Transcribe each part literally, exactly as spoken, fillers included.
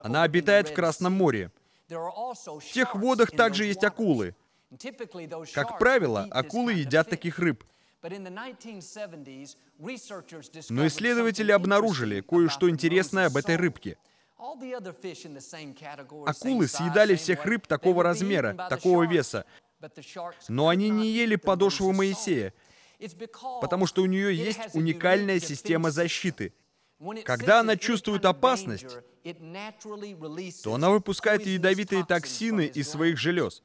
Она обитает в Красном море. В тех водах также есть акулы. Как правило, акулы едят таких рыб. Но исследователи обнаружили кое-что интересное об этой рыбке. Акулы съедали всех рыб такого размера, такого веса, но они не ели подошву Моисея, потому что у нее есть уникальная система защиты. Когда она чувствует опасность, то она выпускает ядовитые токсины из своих желез.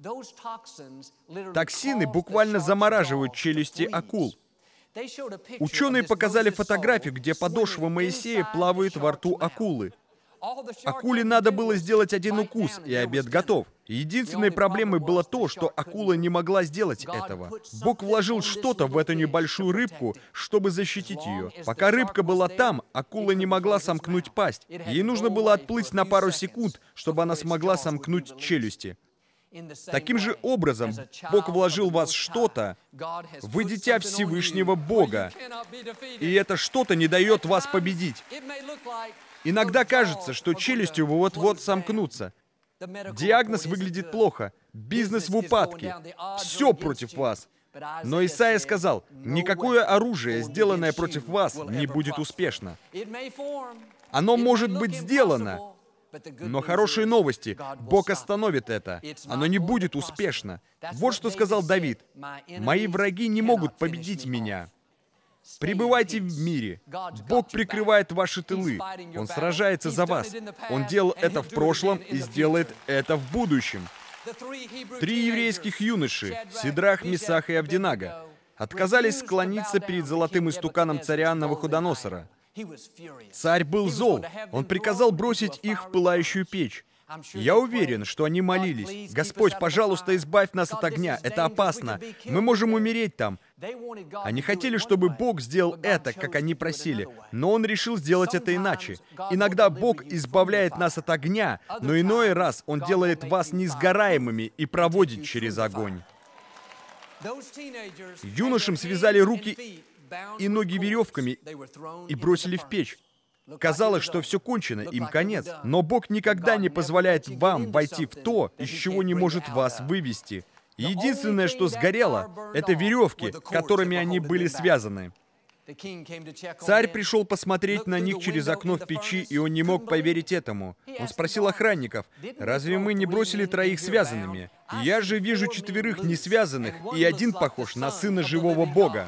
Токсины буквально замораживают челюсти акул. Ученые показали фотографию, где подошва Моисея плавает во рту акулы. Акуле надо было сделать один укус, и обед готов. Единственной проблемой было то, что акула не могла сделать этого. Бог вложил что-то в эту небольшую рыбку, чтобы защитить ее. Пока рыбка была там, акула не могла сомкнуть пасть. Ей нужно было отплыть на пару секунд, чтобы она смогла сомкнуть челюсти. Таким же образом, Бог вложил в вас что-то, вы дитя Всевышнего Бога, и это что-то не дает вас победить. Иногда кажется, что челюсти вот-вот сомкнутся. Диагноз выглядит плохо, бизнес в упадке, все против вас. Но Исайя сказал, никакое оружие, сделанное против вас, не будет успешно. Оно может быть сделано, но хорошие новости, Бог остановит это. Оно не будет успешно. Вот что сказал Давид. «Мои враги не могут победить меня». Пребывайте в мире. Бог прикрывает ваши тылы. Он сражается за вас. Он делал это в прошлом и сделает это в будущем. Три еврейских юноши, Сидрах, Месах и Авдинага, отказались склониться перед золотым истуканом царя Навуходоносора. Царь был зол. Он приказал бросить их в пылающую печь. Я уверен, что они молились. «Господь, пожалуйста, избавь нас от огня. Это опасно. Мы можем умереть там». Они хотели, чтобы Бог сделал это, как они просили, но Он решил сделать это иначе. Иногда Бог избавляет нас от огня, но иной раз Он делает вас несгораемыми и проводит через огонь. Юношам связали руки и ноги веревками и бросили в печь. Казалось, что все кончено, им конец. Но Бог никогда не позволяет вам войти в то, из чего не может вас вывести. Единственное, что сгорело, это веревки, которыми они были связаны. Царь пришел посмотреть на них через окно в печи, и он не мог поверить этому. Он спросил охранников, «Разве мы не бросили троих связанными? Я же вижу четверых несвязанных, и один похож на сына живого Бога».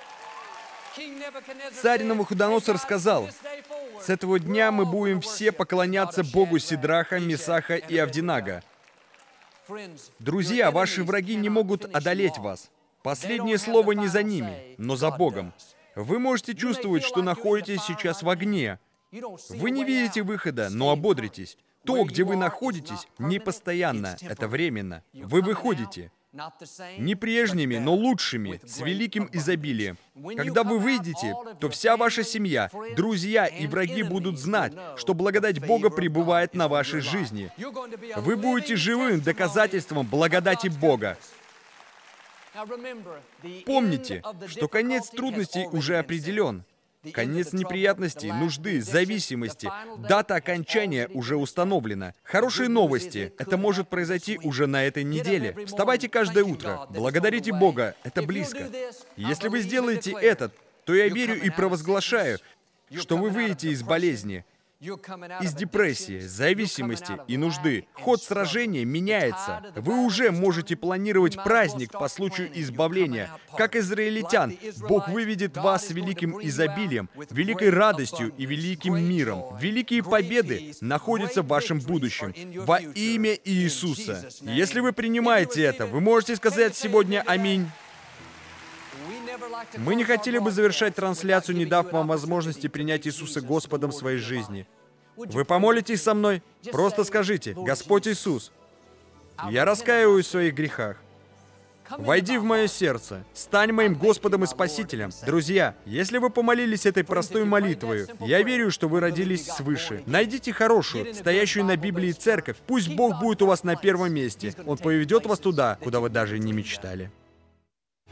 Царь Навуходоносор сказал, «С этого дня мы будем все поклоняться Богу Сидраха, Месаха и Авдинага». Друзья, ваши враги не могут одолеть вас. Последнее слово не за ними, но за Богом. Вы можете чувствовать, что находитесь сейчас в огне. Вы не видите выхода, но ободритесь. То, где вы находитесь, не постоянно, это временно. Вы выходите. Не прежними, но лучшими, с великим изобилием. Когда вы выйдете, то вся ваша семья, друзья и враги будут знать, что благодать Бога пребывает на вашей жизни. Вы будете живым доказательством благодати Бога. Помните, что конец трудностей уже определен. Конец неприятностей, нужды, зависимости, дата окончания уже установлена. Хорошие новости. Это может произойти уже на этой неделе. Вставайте каждое утро. Благодарите Бога. Это близко. Если вы сделаете это, то я верю и провозглашаю, что вы выйдете из болезни, из депрессии, зависимости и нужды. Ход сражения меняется. Вы уже можете планировать праздник по случаю избавления. Как израильтян, Бог выведет вас с великим изобилием, великой радостью и великим миром. Великие победы находятся в вашем будущем. Во имя Иисуса. Если вы принимаете это, вы можете сказать сегодня «Аминь». Мы не хотели бы завершать трансляцию, не дав вам возможности принять Иисуса Господом в своей жизни. Вы помолитесь со мной? Просто скажите: «Господь Иисус, я раскаиваюсь в своих грехах. Войди в мое сердце, стань моим Господом и Спасителем». Друзья, если вы помолились этой простой молитвой, я верю, что вы родились свыше. Найдите хорошую, стоящую на Библии церковь. Пусть Бог будет у вас на первом месте. Он поведет вас туда, куда вы даже не мечтали.